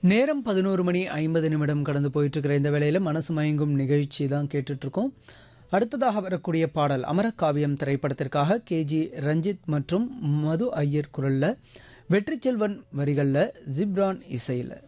நேரம் 11:50 கடந்து போயிட்டு இருக்கிற இந்த வேளையில மனசு மயங்கும் நிகழ்ச்சி தான் கேட்டுட்டு இருக்கோம். அடுத்ததாக வரக்கூடிய பாடல் அமரகாவியம் திரைப்படத்திற்காக கேஜி ரஞ்சித் மற்றும் மது ஐயர் குரல்ல, வெற்றி செல்வன் வரிகள்ல, ஜிப்ரான் இசையில.